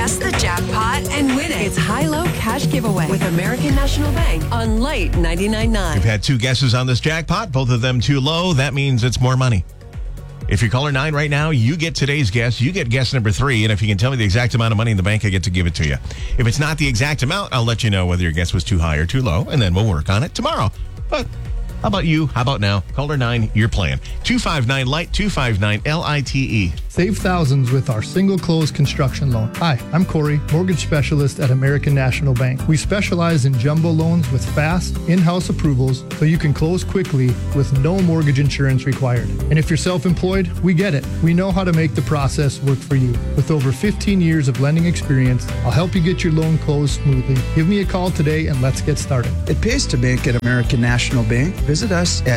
Guess the jackpot and win it. It's high-low cash giveaway with American National Bank on Light 99.9. We've had 2 guesses on this jackpot, both of them too low. That means it's more money. If you're caller 9 right now, you get today's guess. You get guess number 3, and if you can tell me the exact amount of money in the bank, I get to give it to you. If it's not the exact amount, I'll let you know whether your guess was too high or too low, and then we'll work on it tomorrow. But how about you? How about now? Caller 9, your plan. 259-LIGHT, 259-LITE. Save thousands with our single close construction loan. Hi, I'm Corey, mortgage specialist at American National Bank. We specialize in jumbo loans with fast, in-house approvals so you can close quickly with no mortgage insurance required. And if you're self-employed, we get it. We know how to make the process work for you. With over 15 years of lending experience, I'll help you get your loan closed smoothly. Give me a call today and let's get started. It pays to bank at American National Bank. Visit us at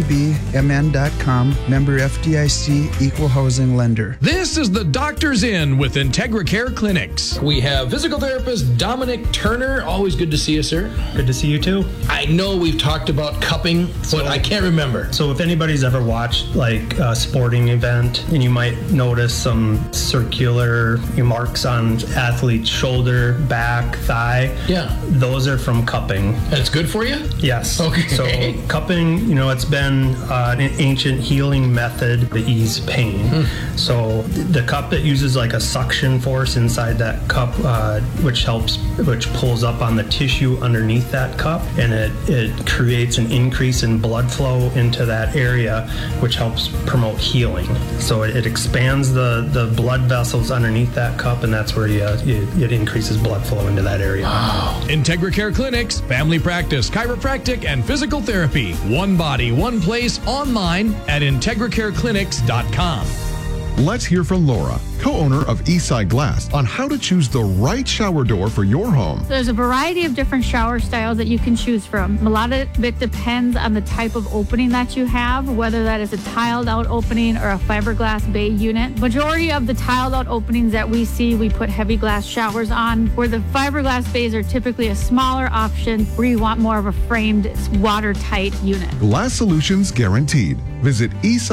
anbmn.com, member FDIC, equal housing lender. This is the Doctor's Inn with Integra Care Clinics. We have physical therapist Dominic Turner. Always good to see you, sir. Good to see you, too. I know we've talked about cupping, but I can't remember. So if anybody's ever watched like a sporting event and you might notice some circular marks on athlete's shoulder, back, thigh. Yeah. Those are from cupping. And it's good for you? Yes. Okay. So cupping, it's been an ancient healing method to ease pain. So the cup, it uses like a suction force inside that cup, which pulls up on the tissue underneath that cup, and it creates an increase in blood flow into that area, which helps promote healing. So it expands the blood vessels underneath that cup, and that's where it increases blood flow into that area. Wow. Integra Care Clinics, family practice, chiropractic, and physical therapy. One body, one place, online at integracareclinics.com. Let's hear from Laura, co-owner of Eastside Glass, on how to choose the right shower door for your home. There's a variety of different shower styles that you can choose from. A lot of it depends on the type of opening that you have, whether that is a tiled out opening or a fiberglass bay unit. Majority of the tiled out openings that we see, we put heavy glass showers on, where the fiberglass bays are typically a smaller option where you want more of a framed, watertight unit. Glass solutions guaranteed. Visit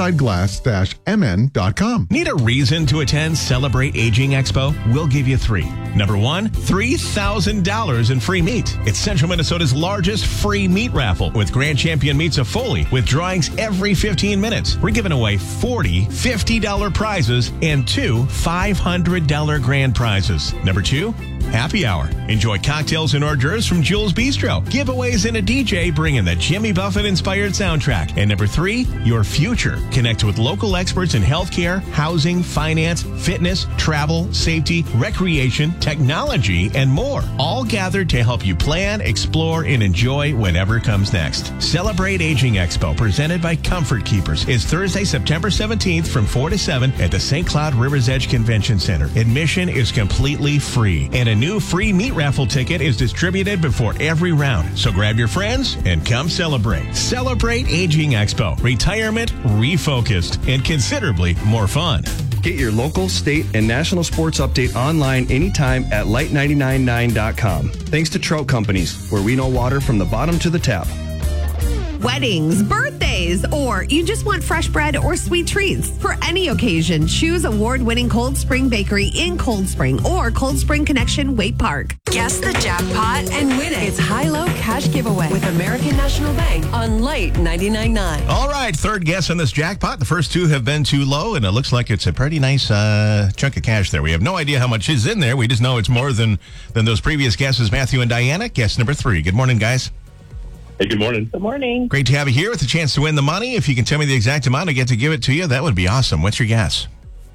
eastsideglass-mn.com. Need a reason to attend Celebrate Aging Expo? We'll give you 3. Number 1, $3,000 in free meat. It's Central Minnesota's largest free meat raffle with Grand Champion Meats of Foley with drawings every 15 minutes. We're giving away 40 $50 prizes and 2 $500 grand prizes. Number 2, happy hour. Enjoy cocktails and hors d'oeuvres from Jules Bistro. Giveaways and a DJ bringing the Jimmy Buffett-inspired soundtrack. And number 3, your future. Connect with local experts in healthcare, housing, finance, fitness, travel, safety, recreation, technology, and more. All gathered to help you plan, explore, and enjoy whatever comes next. Celebrate Aging Expo, presented by Comfort Keepers, is Thursday, September 17th from 4 to 7 at the St. Cloud Rivers Edge Convention Center. Admission is completely free, and a new free meat raffle ticket is distributed before every round. So grab your friends and come celebrate. Celebrate Aging Expo. Retirement refocused and considerably more fun. Get your local, state, and national sports update online anytime at light999.com. Thanks to Trout Companies, where we know water from the bottom to the tap. Weddings, birthdays, or you just want fresh bread or sweet treats. For any occasion, choose award-winning Cold Spring Bakery in Cold Spring or Cold Spring Connection Waite Park. Guess the jackpot and win it. It's high-low cash giveaway with American National Bank on Light 99.9. All right, third guess on this jackpot. The first 2 have been too low, and it looks like it's a pretty nice chunk of cash there. We have no idea how much is in there. We just know it's more than those previous guesses. Matthew and Diana, guess number 3. Good morning, guys. Hey, good morning. Good morning. Great to have you here with a chance to win the money. If you can tell me the exact amount, I get to give it to you. That would be awesome. What's your guess?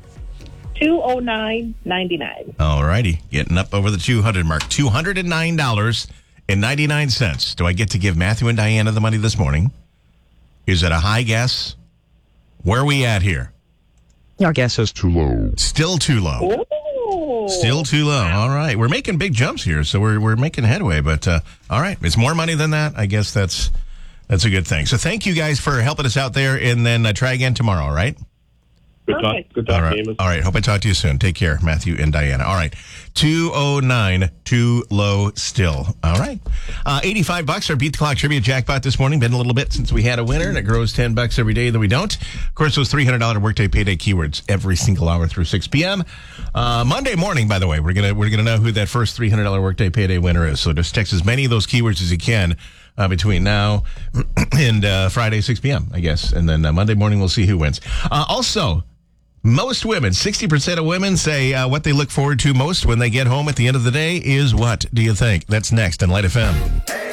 $209.99. All righty. Getting up over the 200 mark. $209.99. Do I get to give Matthew and Diana the money this morning? Is it a high guess? Where are we at here? Your guess is too low. Still too low. Still too low. All right. We're making big jumps here, so we're making headway. But, all right. It's more money than that. I guess that's a good thing. So thank you guys for helping us out there, and then try again tomorrow, all right? Good talk, All right. Amos. All right. Hope I talk to you soon. Take care, Matthew and Diana. All right. 209, too low still. All right. $85 our Beat the Clock trivia jackpot this morning. Been a little bit since we had a winner, and it grows $10 every day that we don't. Of course, those $300 workday payday keywords every single hour through 6 p.m. Monday morning, by the way, we're gonna know who that first $300 workday payday winner is. So just text as many of those keywords as you can between now and Friday 6 p.m. I guess, and then Monday morning we'll see who wins. Also, most women, 60% of women say what they look forward to most when they get home at the end of the day is what? Do you think? That's next on Light FM.